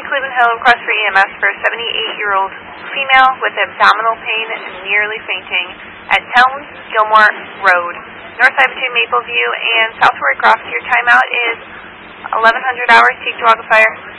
Cleveland Hill request for EMS for a 78-year-old female with abdominal pain and nearly fainting at Towne Gilmore Road, north side between Mapleview and South Roy Croft. Your timeout is 1100 hours. Take Chihuahua Fire.